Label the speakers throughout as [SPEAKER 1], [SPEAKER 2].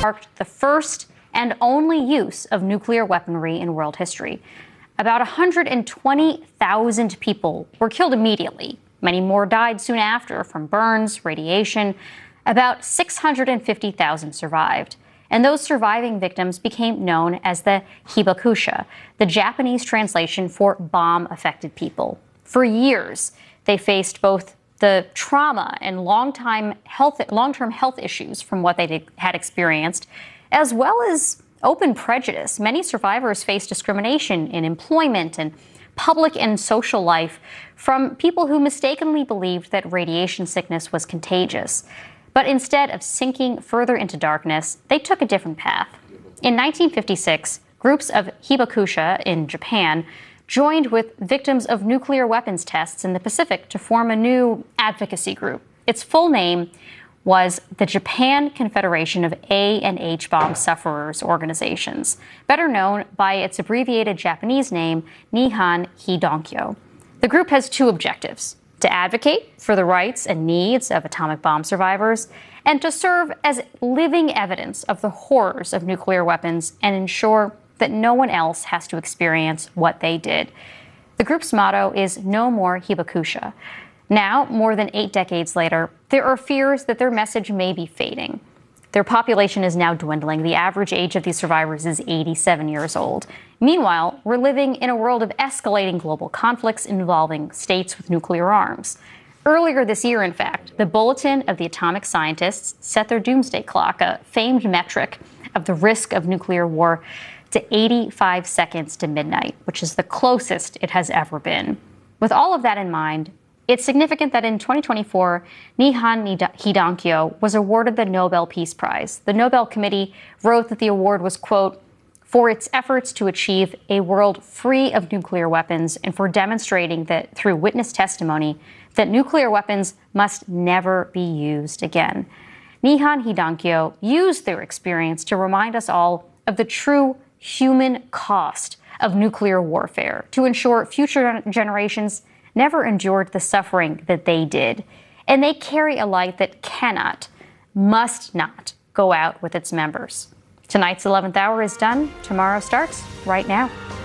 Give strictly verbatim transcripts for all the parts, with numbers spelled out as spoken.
[SPEAKER 1] marked the first and only use of nuclear weaponry in world history. About one hundred twenty thousand people were killed immediately. Many more died soon after from burns, radiation. About six hundred fifty thousand survived. And those surviving victims became known as the Hibakusha, the Japanese translation for bomb-affected people. For years, they faced both the trauma and long-time health, long-term health issues from what they did, had experienced, as well as open prejudice. Many survivors faced discrimination in employment and public and social life from people who mistakenly believed that radiation sickness was contagious. But instead of sinking further into darkness, they took a different path. In nineteen fifty-six, groups of Hibakusha in Japan joined with victims of nuclear weapons tests in the Pacific to form a new advocacy group. Its full name was the Japan Confederation of A and H Bomb Sufferers Organizations, better known by its abbreviated Japanese name, Nihon Hidankyo. The group has two objectives: to advocate for the rights and needs of atomic bomb survivors, and to serve as living evidence of the horrors of nuclear weapons and ensure that no one else has to experience what they did. The group's motto is "No More Hibakusha." Now, more than eight decades later, there are fears that their message may be fading. Their population is now dwindling. The average age of these survivors is eighty-seven years old. Meanwhile, we're living in a world of escalating global conflicts involving states with nuclear arms. Earlier this year, in fact, the Bulletin of the Atomic Scientists set their doomsday clock, a famed metric of the risk of nuclear war, to eighty-five seconds to midnight, which is the closest it has ever been. With all of that in mind, it's significant that in twenty twenty-four, Nihon Hidankyo was awarded the Nobel Peace Prize. The Nobel Committee wrote that the award was, quote, for its efforts to achieve a world free of nuclear weapons and for demonstrating that through witness testimony that nuclear weapons must never be used again. Nihon Hidankyo used their experience to remind us all of the true human cost of nuclear warfare, to ensure future generations never endured the suffering that they did. And they carry a light that cannot, must not go out with its members. Tonight's eleventh hour is done. Tomorrow starts right now.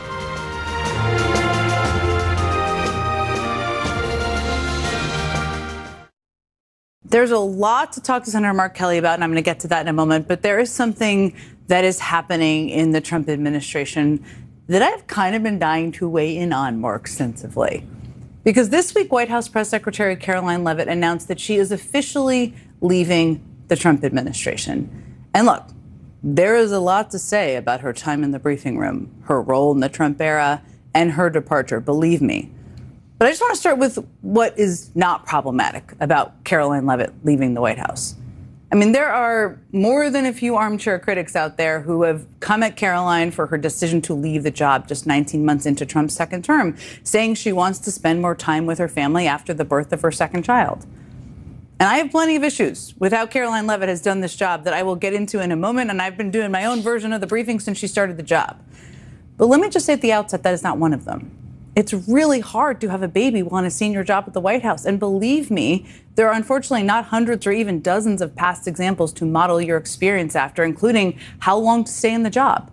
[SPEAKER 2] There's a lot to talk to Senator Mark Kelly about, and I'm going to get to that in a moment. But there is something that is happening in the Trump administration that I've kind of been dying to weigh in on more extensively. Because this week, White House Press Secretary Caroline Leavitt announced that she is officially leaving the Trump administration. And look, there is a lot to say about her time in the briefing room, her role in the Trump era, and her departure, believe me. But I just want to start with what is not problematic about Caroline Leavitt leaving the White House. I mean, there are more than a few armchair critics out there who have come at Caroline for her decision to leave the job just nineteen months into Trump's second term, saying she wants to spend more time with her family after the birth of her second child. And I have plenty of issues with how Caroline Leavitt has done this job that I will get into in a moment, and I've been doing my own version of the briefing since she started the job. But let me just say at the outset, that is not one of them. It's really hard to have a baby want a senior job at the White House. And believe me, there are unfortunately not hundreds or even dozens of past examples to model your experience after, including how long to stay in the job.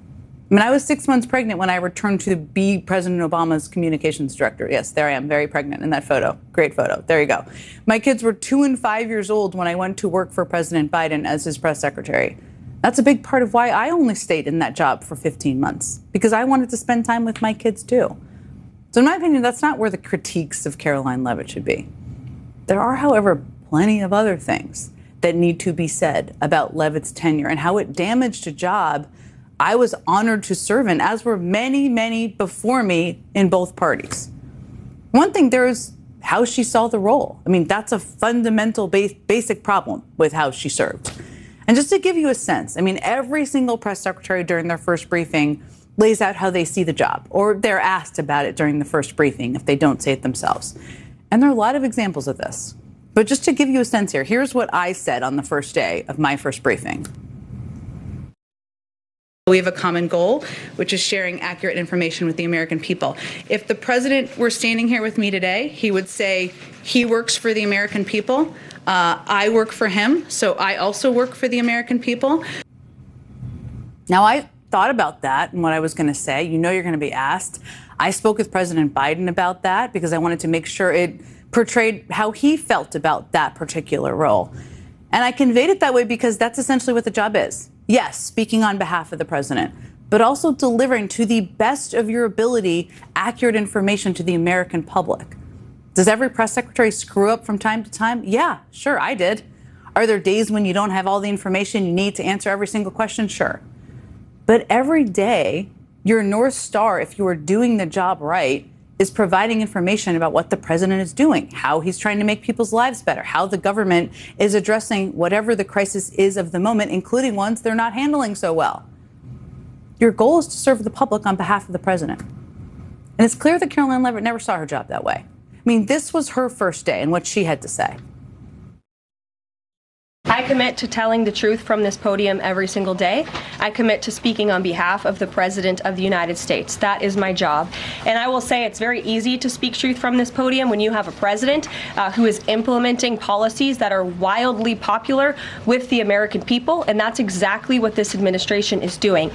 [SPEAKER 2] I mean, I was six months pregnant when I returned to be President Obama's communications director. Yes, there I am, very pregnant in that photo. Great photo. There you go. My kids were two and five years old when I went to work for President Biden as his press secretary. That's a big part of why I only stayed in that job for fifteen months, because I wanted to spend time with my kids, too. So in my opinion, that's not where the critiques of Caroline Leavitt should be. There are, however, plenty of other things that need to be said about Leavitt's tenure and how it damaged a job I was honored to serve in, as were many, many before me in both parties. One thing, there is how she saw the role. I mean, that's a fundamental base, basic problem with how she served. And just to give you a sense, I mean, every single press secretary during their first briefing lays out how they see the job, or they're asked about it during the first briefing if they don't say it themselves. And there are a lot of examples of this. But just to give you a sense here, here's what I said on the first day of my first briefing. We have a common goal, which is sharing accurate information with the American people. If the president were standing here with me today, he would say he works for the American people. Uh, I work for him, so I also work for the American people. Now, I thought about that and what I was going to say. You know you're going to be asked. I spoke with President Biden about that because I wanted to make sure it portrayed how he felt about that particular role. And I conveyed it that way because that's essentially what the job is. Yes, speaking on behalf of the president, but also delivering to the best of your ability accurate information to the American public. Does every press secretary screw up from time to time? Yeah, sure, I did. Are there days when you don't have all the information you need to answer every single question? Sure. But every day, your North Star, if you are doing the job right, is providing information about what the president is doing, how he's trying to make people's lives better, how the government is addressing whatever the crisis is of the moment, including ones they're not handling so well. Your goal is to serve the public on behalf of the president. And it's clear that Karoline Leavitt never saw her job that way. I mean, this was her first day and what she had to say.
[SPEAKER 3] I commit to telling the truth from this podium every single day. I commit to speaking on behalf of the President of the United States. That is my job. And I will say it's very easy to speak truth from this podium when you have a president uh, who is implementing policies that are wildly popular with the American people. And that's exactly what this administration is doing.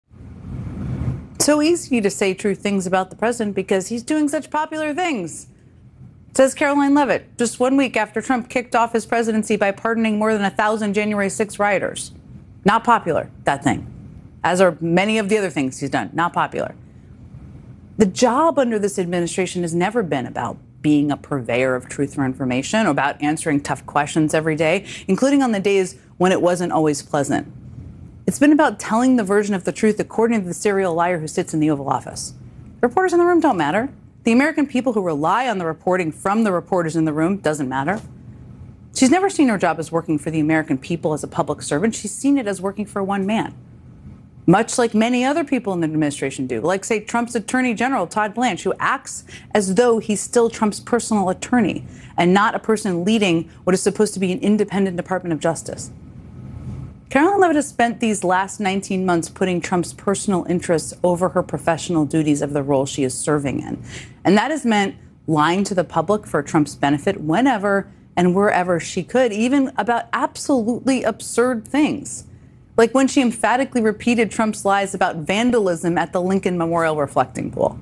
[SPEAKER 2] So easy to say true things about the president because he's doing such popular things. Says Karoline Leavitt, just one week after Trump kicked off his presidency by pardoning more than a thousand January sixth rioters. Not popular, that thing. As are many of the other things he's done. Not popular. The job under this administration has never been about being a purveyor of truth or information, or about answering tough questions every day, including on the days when it wasn't always pleasant. It's been about telling the version of the truth according to the serial liar who sits in the Oval Office. The reporters in the room don't matter. The American people who rely on the reporting from the reporters in the room doesn't matter. She's never seen her job as working for the American people as a public servant. She's seen it as working for one man, much like many other people in the administration do, like, say, Trump's Attorney General, Todd Blanche, who acts as though he's still Trump's personal attorney and not a person leading what is supposed to be an independent Department of Justice. Karoline Leavitt has spent these last nineteen months putting Trump's personal interests over her professional duties of the role she is serving in. And that has meant lying to the public for Trump's benefit whenever and wherever she could, even about absolutely absurd things. Like when she emphatically repeated Trump's lies about vandalism at the Lincoln Memorial reflecting pool.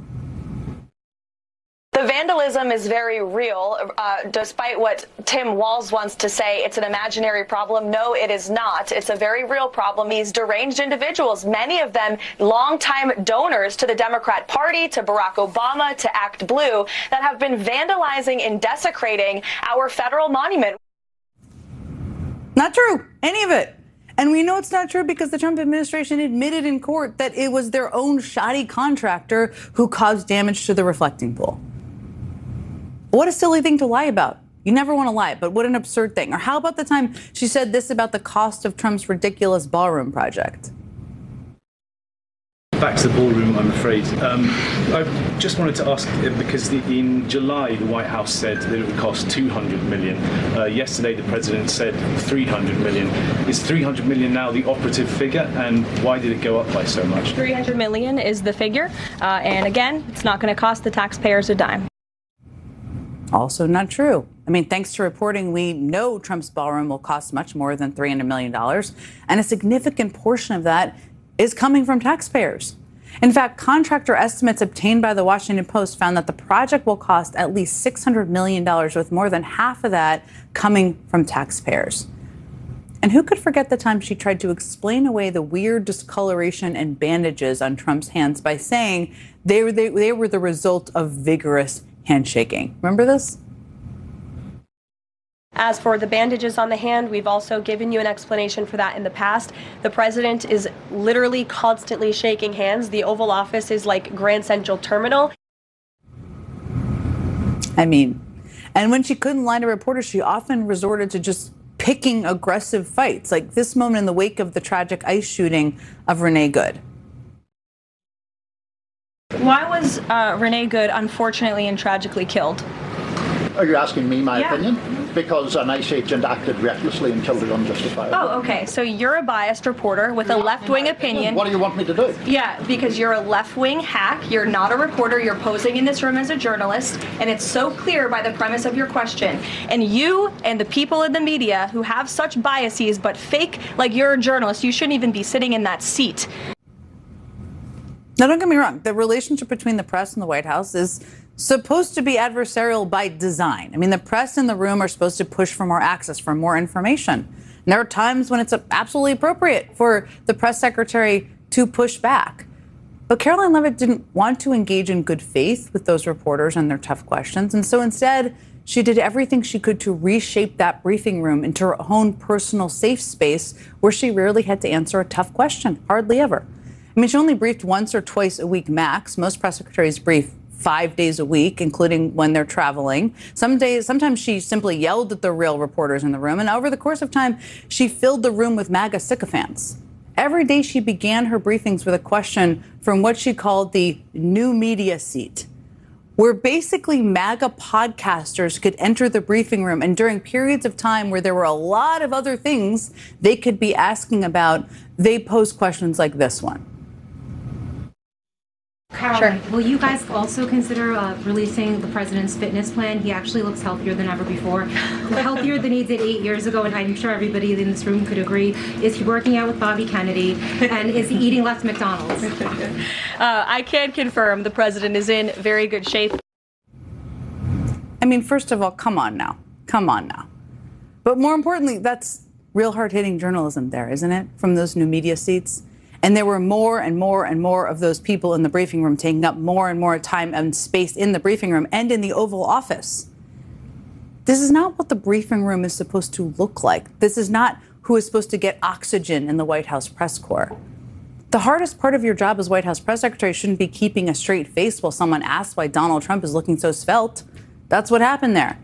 [SPEAKER 4] The vandalism is very real, uh, despite what Tim Walz wants to say. It's an imaginary problem. No, it is not. It's a very real problem. These deranged individuals, many of them longtime donors to the Democrat Party, to Barack Obama, to Act Blue, that have been vandalizing and desecrating our federal monument.
[SPEAKER 2] Not true, any of it. And we know it's not true because the Trump administration admitted in court that it was their own shoddy contractor who caused damage to the reflecting pool. What a silly thing to lie about. You never want to lie, but what an absurd thing. Or how about the time she said this about the cost of Trump's ridiculous ballroom project?
[SPEAKER 5] Back to the ballroom, I'm afraid. Um, I just wanted to ask, because the, in July, the White House said that it would cost two hundred million dollars. Uh, yesterday, the president said three hundred million dollars. Is three hundred million dollars now the operative figure, and why did it go up by so much?
[SPEAKER 3] three hundred million dollars is the figure, uh, and again, it's not going to cost the taxpayers a dime.
[SPEAKER 2] Also not true. I mean, thanks to reporting, we know Trump's ballroom will cost much more than three hundred million dollars, and a significant portion of that is coming from taxpayers. In fact, contractor estimates obtained by the Washington Post found that the project will cost at least six hundred million dollars, with more than half of that coming from taxpayers. And who could forget the time she tried to explain away the weird discoloration and bandages on Trump's hands by saying they were, they, they were the result of vigorous handshaking. Remember this?
[SPEAKER 3] As for the bandages on the hand, we've also given you an explanation for that in the past. The president is literally constantly shaking hands. The Oval Office is like Grand Central Terminal.
[SPEAKER 2] I mean, and when she couldn't lie to reporters, she often resorted to just picking aggressive fights, like this moment in the wake of the tragic ICE shooting of Renee Good.
[SPEAKER 3] Why was uh, Renee Good unfortunately and tragically killed?
[SPEAKER 6] Are you asking me my
[SPEAKER 3] yeah.
[SPEAKER 6] opinion? because an ICE agent acted recklessly and killed it unjustifiably.
[SPEAKER 3] Oh, okay. So you're a biased reporter with a left-wing opinion.
[SPEAKER 6] What do you want me to do?
[SPEAKER 3] Yeah, because you're a left-wing hack. You're not a reporter. You're posing in this room as a journalist, and it's so clear by the premise of your question. And you and the people in the media who have such biases but fake like you're a journalist, you shouldn't even be sitting in that seat.
[SPEAKER 2] Now, don't get me wrong. The relationship between the press and the White House is supposed to be adversarial by design. I mean, the press in the room are supposed to push for more access, for more information. And there are times when it's absolutely appropriate for the press secretary to push back. But Karoline Leavitt didn't want to engage in good faith with those reporters and their tough questions. And so instead, she did everything she could to reshape that briefing room into her own personal safe space where she rarely had to answer a tough question, hardly ever. I mean, she only briefed once or twice a week max. Most press secretaries brief five days a week, including when they're traveling. Some days, sometimes she simply yelled at the real reporters in the room. And over the course of time, she filled the room with MAGA sycophants. Every day she began her briefings with a question from what she called the new media seat, where basically MAGA podcasters could enter the briefing room. And during periods of time where there were a lot of other things they could be asking about, they posed questions like this one.
[SPEAKER 7] Caroline, sure. Will you guys also consider uh, releasing the president's fitness plan? He actually looks healthier than ever before. Healthier than he did eight years ago, and I'm sure everybody in this room could agree. Is he working out with Bobby Kennedy? And is he eating less McDonald's?
[SPEAKER 3] uh, I can confirm the president is in very good shape.
[SPEAKER 2] I mean, first of all, come on now. Come on now. But more importantly, that's real hard-hitting journalism there, isn't it? From those new media seats. And there were more and more and more of those people in the briefing room taking up more and more time and space in the briefing room and in the Oval Office. This is not what the briefing room is supposed to look like. This is not who is supposed to get oxygen in the White House press corps. The hardest part of your job as White House press secretary shouldn't be keeping a straight face while someone asks why Donald Trump is looking so svelte. That's what happened there.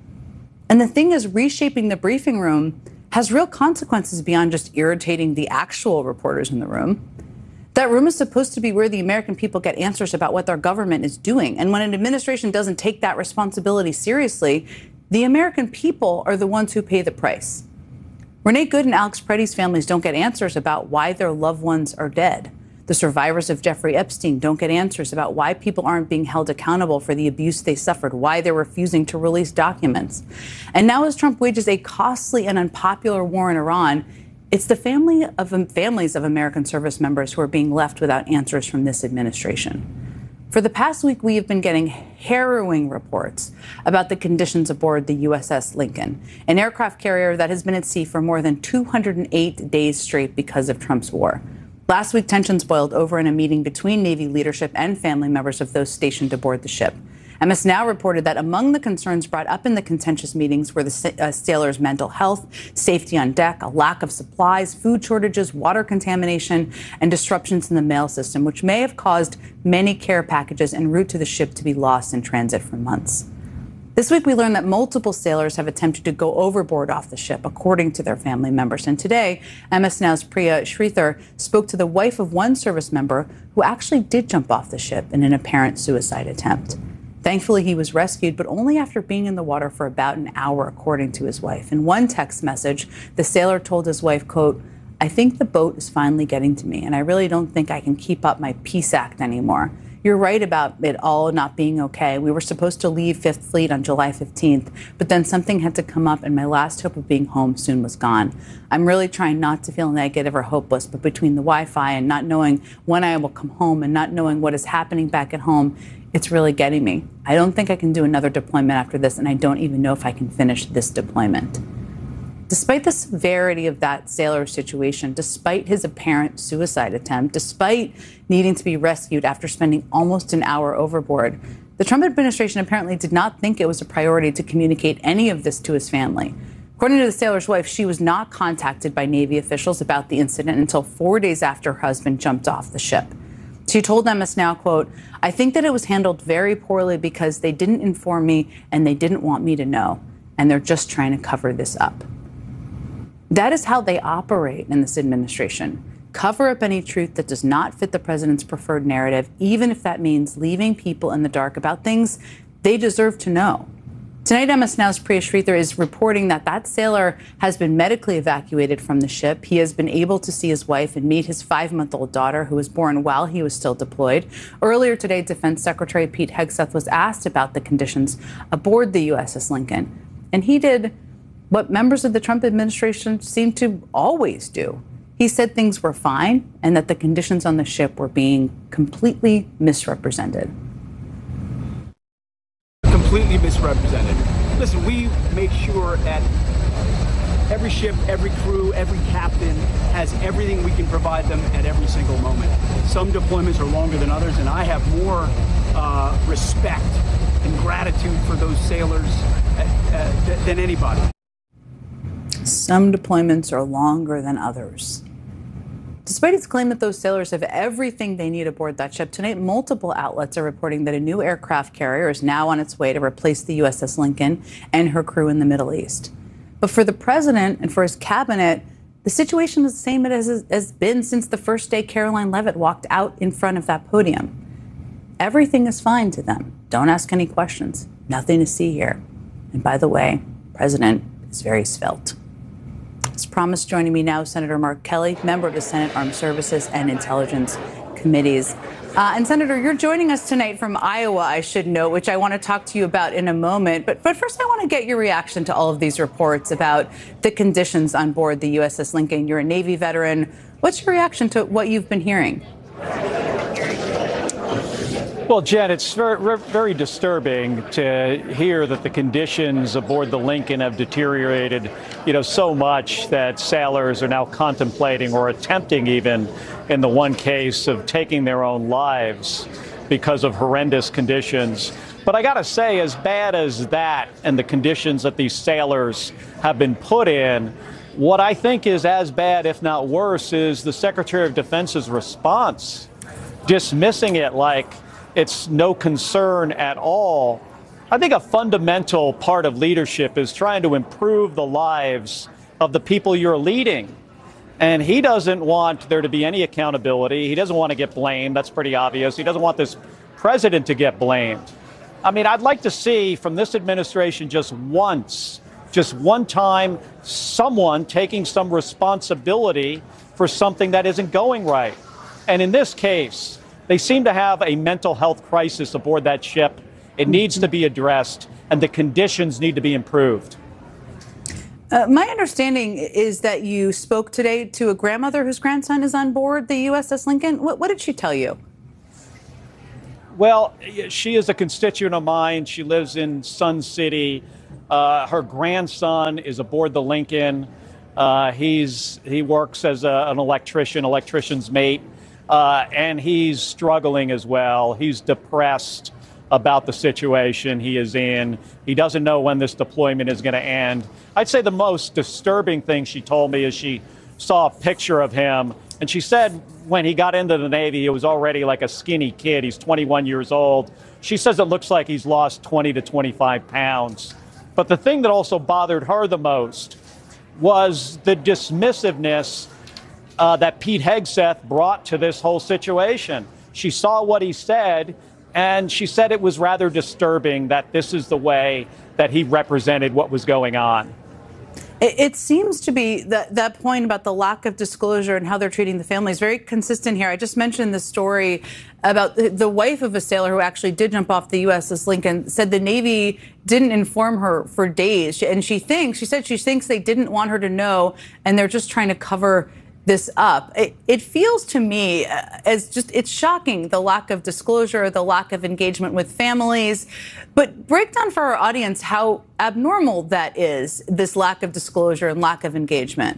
[SPEAKER 2] And the thing is, reshaping the briefing room has real consequences beyond just irritating the actual reporters in the room. That room is supposed to be where the American people get answers about what their government is doing. And when an administration doesn't take that responsibility seriously, the American people are the ones who pay the price. Renee Good and Alex Preddy's families don't get answers about why their loved ones are dead. The survivors of Jeffrey Epstein don't get answers about why people aren't being held accountable for the abuse they suffered, why they're refusing to release documents. And now as Trump wages a costly and unpopular war in Iran, it's the family of families of American service members who are being left without answers from this administration. For the past week, we have been getting harrowing reports about the conditions aboard the U S S Lincoln, an aircraft carrier that has been at sea for more than two hundred eight days straight because of Trump's war. Last week, tensions boiled over in a meeting between Navy leadership and family members of those stationed aboard the ship. M S Now reported that among the concerns brought up in the contentious meetings were the uh, sailors' mental health, safety on deck, a lack of supplies, food shortages, water contamination, and disruptions in the mail system, which may have caused many care packages en route to the ship to be lost in transit for months. This week, we learned that multiple sailors have attempted to go overboard off the ship, according to their family members. And today, M S Now's Priya Sridhar spoke to the wife of one service member who actually did jump off the ship in an apparent suicide attempt. Thankfully, he was rescued, but only after being in the water for about an hour, according to his wife. In one text message, the sailor told his wife, quote, "I think the boat is finally getting to me, and I really don't think I can keep up my peace act anymore. You're right about it all not being okay. We were supposed to leave Fifth Fleet on July fifteenth, but then something had to come up and my last hope of being home soon was gone. I'm really trying not to feel negative or hopeless, but between the Wi-Fi and not knowing when I will come home and not knowing what is happening back at home, it's really getting me. I don't think I can do another deployment after this, and I don't even know if I can finish this deployment." Despite the severity of that sailor's situation, despite his apparent suicide attempt, despite needing to be rescued after spending almost an hour overboard, the Trump administration apparently did not think it was a priority to communicate any of this to his family. According to the sailor's wife, she was not contacted by Navy officials about the incident until four days after her husband jumped off the ship. She told M S Now, quote, "I think that it was handled very poorly because they didn't inform me and they didn't want me to know, and they're just trying to cover this up." That is how they operate in this administration. Cover up any truth that does not fit the president's preferred narrative, even if that means leaving people in the dark about things they deserve to know. Tonight, M S Now's Priya Sridhar is reporting that that sailor has been medically evacuated from the ship. He has been able to see his wife and meet his five-month-old daughter, who was born while he was still deployed. Earlier today, Defense Secretary Pete Hegseth was asked about the conditions aboard the U S S Lincoln, and he did what members of the Trump administration seem to always do. He said things were fine and that the conditions on the ship were being completely misrepresented.
[SPEAKER 8] Completely misrepresented. Listen, we make sure that every ship, every crew, every captain has everything we can provide them at every single moment. Some deployments are longer than others, and I have more uh, respect and gratitude for those sailors uh, uh, than anybody.
[SPEAKER 2] Some deployments are longer than others. Despite its claim that those sailors have everything they need aboard that ship, tonight multiple outlets are reporting that a new aircraft carrier is now on its way to replace the U S S Lincoln and her crew in the Middle East. But for the president and for his cabinet, the situation is the same as it has been since the first day Caroline Leavitt walked out in front of that podium. Everything is fine to them. Don't ask any questions. Nothing to see here. And by the way, President is very svelte. As promised, joining me now, Senator Mark Kelly, member of the Senate Armed Services and Intelligence Committees. Uh, and Senator, you're joining us tonight from Iowa, I should note, which I want to talk to you about in a moment. But, but first, I want to get your reaction to all of these reports about the conditions on board the U S S Lincoln. You're a Navy veteran. What's your reaction to what you've been hearing?
[SPEAKER 9] Well, Jen, it's very, very disturbing to hear that the conditions aboard the Lincoln have deteriorated, you know, so much that sailors are now contemplating or attempting, even in the one case, of taking their own lives because of horrendous conditions. But I got to say, as bad as that and the conditions that these sailors have been put in, what I think is as bad, if not worse, is the Secretary of Defense's response, dismissing it like it's no concern at all. I think a fundamental part of leadership is trying to improve the lives of the people you're leading. And he doesn't want there to be any accountability. He doesn't want to get blamed. That's pretty obvious. He doesn't want this president to get blamed. I mean, I'd like to see from this administration just once, just one time, someone taking some responsibility for something that isn't going right. And in this case, they seem to have a mental health crisis aboard that ship. It needs to be addressed, and the conditions need to be improved.
[SPEAKER 2] Uh, my understanding is that you spoke today to a grandmother whose grandson is on board the U S S Lincoln. What, what did she tell you?
[SPEAKER 9] Well, she is a constituent of mine. She lives in Sun City. Uh, her grandson is aboard the Lincoln. Uh, he's he works as a, an electrician, electrician's mate. Uh, and he's struggling as well. He's depressed about the situation he is in. He doesn't know when this deployment is going to end. I'd say the most disturbing thing she told me is she saw a picture of him, and she said when he got into the Navy, he was already like a skinny kid. He's twenty-one years old. She says it looks like he's lost twenty to twenty-five pounds. But the thing that also bothered her the most was the dismissiveness Uh, that Pete Hegseth brought to this whole situation. She saw what he said, and she said it was rather disturbing that this is the way that he represented what was going on.
[SPEAKER 2] It, it seems to be that that point about the lack of disclosure and how they're treating the family is very consistent here. I just mentioned the story about the, the wife of a sailor who actually did jump off the U S S Lincoln, said the Navy didn't inform her for days. And she thinks, she said she thinks they didn't want her to know, and they're just trying to cover this up. It, it feels to me as just, it's shocking, the lack of disclosure, the lack of engagement with families. But break down for our audience how abnormal that is, this lack of disclosure and lack of engagement.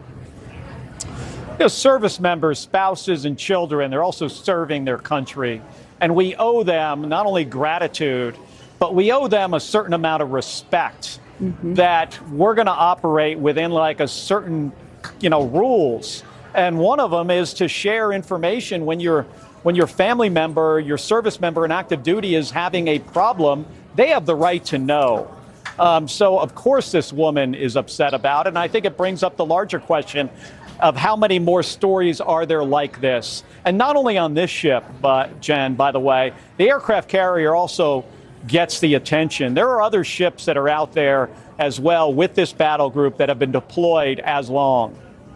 [SPEAKER 9] You know, service members, spouses, and children, they're also serving their country. And we owe them not only gratitude, but we owe them a certain amount of respect, mm-hmm. that we're going to operate within like a certain you know, rules. And one of them is to share information when your when your family member, your service member in active duty is having a problem. They have the right to know. Um, so, of course, this woman is upset about it. And I think it brings up the larger question of how many more stories are there like this? And not only on this ship, but, Jen, by the way, the aircraft carrier also gets the attention. There are other ships that are out there as well with this battle group that have been deployed as long.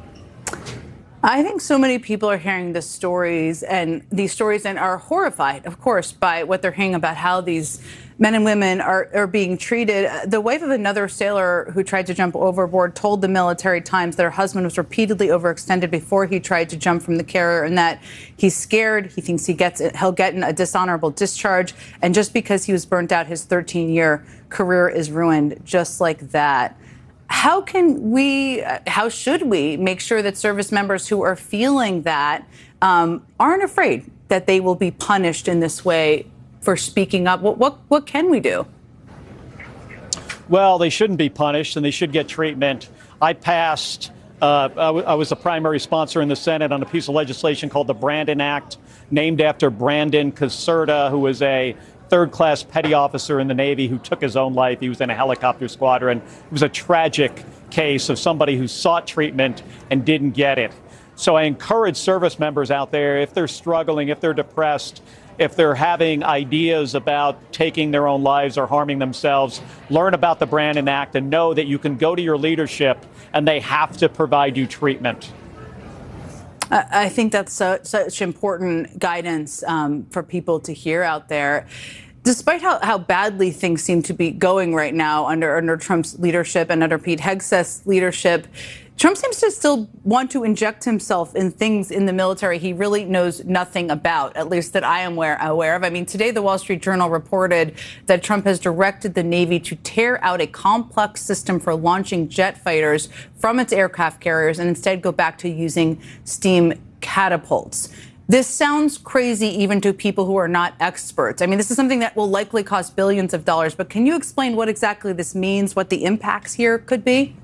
[SPEAKER 2] I think so many people are hearing the stories and these stories and are horrified, of course, by what they're hearing about how these men and women are, are being treated. The wife of another sailor who tried to jump overboard told the Military Times that her husband was repeatedly overextended before he tried to jump from the carrier and that he's scared. He thinks he gets he'll get a dishonorable discharge. And just because he was burnt out, his thirteen-year career is ruined just like that. How can we, how should we make sure that service members who are feeling that um, aren't afraid that they will be punished in this way for speaking up? What, what, what can we do?
[SPEAKER 9] Well, they shouldn't be punished and they should get treatment. I passed, uh, I, w- I was a primary sponsor in the Senate on a piece of legislation called the Brandon Act, named after Brandon Caserta, who was a third-class petty officer in the Navy who took his own life. He was in a helicopter squadron. It was a tragic case of somebody who sought treatment and didn't get it. So I encourage service members out there, if they're struggling, if they're depressed, if they're having ideas about taking their own lives or harming themselves, learn about the Brandon Act and know that you can go to your leadership and they have to provide you treatment.
[SPEAKER 2] I think that's so, such important guidance um, for people to hear out there. Despite how, how badly things seem to be going right now under, under Trump's leadership and under Pete Hegseth's leadership, Trump seems to still want to inject himself in things in the military he really knows nothing about, at least that I am aware, aware of. I mean, today the Wall Street Journal reported that Trump has directed the Navy to tear out a complex system for launching jet fighters from its aircraft carriers and instead go back to using steam catapults. This sounds crazy even to people who are not experts. I mean, this is something that will likely cost billions of dollars. But can you explain what exactly this means, what the impacts here could be?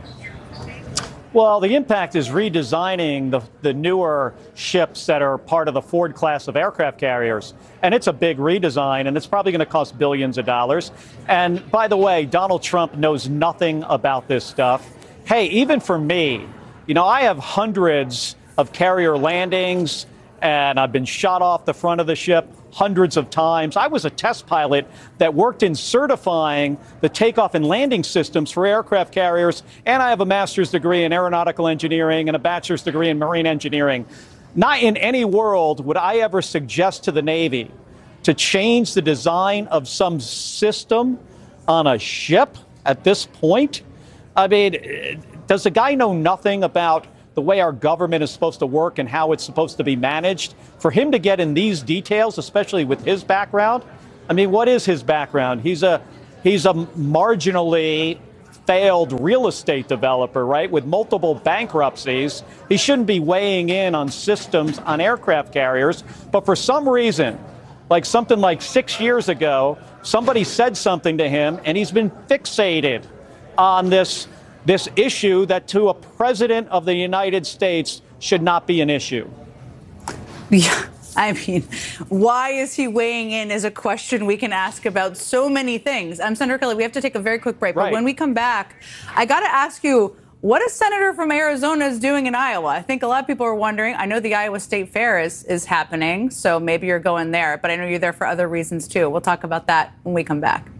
[SPEAKER 9] Well, the impact is redesigning the, the newer ships that are part of the Ford class of aircraft carriers. And it's a big redesign, and it's probably going to cost billions of dollars. And by the way, Donald Trump knows nothing about this stuff. Hey, even for me, you know, I have hundreds of carrier landings, and I've been shot off the front of the ship hundreds of times. I was a test pilot that worked in certifying the takeoff and landing systems for aircraft carriers, and I have a master's degree in aeronautical engineering and a bachelor's degree in marine engineering. Not in any world would I ever suggest to the Navy to change the design of some system on a ship at this point. I mean, does the guy know nothing about the way our government is supposed to work and how it's supposed to be managed? For him to get in these details, especially with his background, I mean, what is his background? He's a he's a marginally failed real estate developer, right, with multiple bankruptcies. He shouldn't be weighing in on systems on aircraft carriers. But for some reason, like something like six years ago, somebody said something to him, and he's been fixated on this this issue that to a president of the United States should not be an issue.
[SPEAKER 2] Yeah, I mean, why is he weighing in is a question we can ask about so many things. I'm Senator Kelly. We have to take a very quick break. But
[SPEAKER 9] right.
[SPEAKER 2] When we come back, I got to ask you, what a senator from Arizona is doing in Iowa? I think a lot of people are wondering. I know the Iowa State Fair is, is happening, so maybe you're going there. But I know you're there for other reasons, too. We'll talk about that when we come back.